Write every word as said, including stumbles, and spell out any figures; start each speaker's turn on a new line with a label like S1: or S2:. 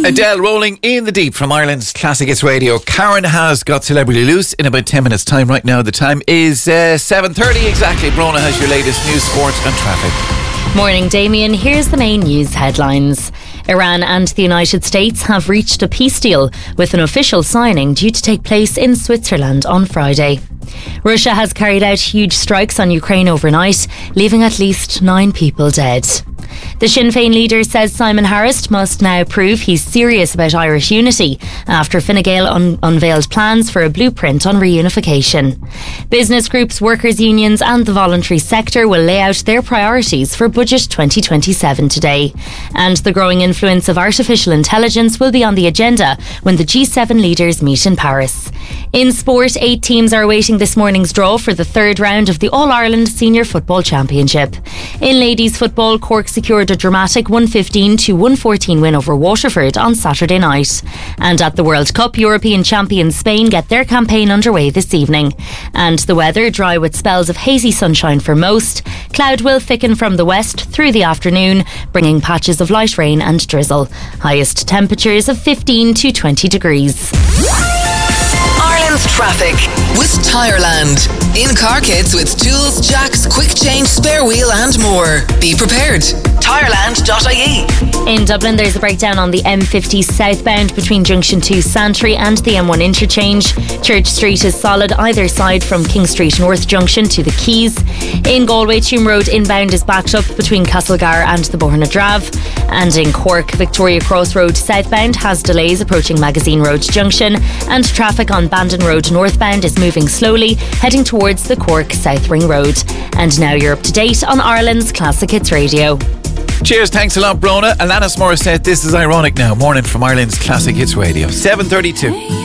S1: Adele rolling in the deep from Ireland's Classic Hits Radio. Karen has got Celebrity Loose in about ten minutes time. Right now the time is uh, seven thirty exactly. Brona has your latest news, sport and traffic.
S2: Morning, Damien. Here's the main news headlines. Iran and the United States have reached a peace deal, with an official signing due to take place in Switzerland on Friday. Russia has carried out huge strikes on Ukraine overnight, leaving at least nine people dead. The Sinn Féin leader says Simon Harris must now prove he's serious about Irish unity after Fine Gael un- unveiled plans for a blueprint on reunification. Business groups, workers' unions and the voluntary sector will lay out their priorities for Budget twenty twenty-seven today. And the growing influence of artificial intelligence will be on the agenda when the G seven leaders meet in Paris. In sport, eight teams are awaiting this morning's draw for the third round of the All-Ireland Senior Football Championship. In ladies' football, Cork secured a dramatic one fifteen to one fourteen win over Waterford on Saturday night. And at the World Cup, European champions Spain get their campaign underway this evening. And the weather, dry with spells of hazy sunshine for most. Cloud will thicken from the west through the afternoon, bringing patches of light rain and drizzle. Highest temperatures of fifteen to twenty degrees.
S3: Ireland's traffic with Tireland. In car kits with tools, jacks, quick change, spare wheel and more. Be prepared. Tireland dot I E.
S2: In Dublin, there's a breakdown on the M fifty southbound between Junction two Santry and the M one interchange. Church Street is solid either side from King Street North Junction to the Quays. In Galway, Tuam Road inbound is backed up between Castlegar and the Borna Drav. And in Cork, Victoria Cross Road southbound has delays approaching Magazine Road Junction, and traffic on Bandon Road northbound is moving slowly, heading towards the Cork South Ring Road. And now you're up to date on Ireland's Classic Hits Radio.
S1: Cheers, thanks a lot, Brona. Alanis Morissette, This Is Ironic Now. Morning from Ireland's Classic Hits Radio. seven thirty-two.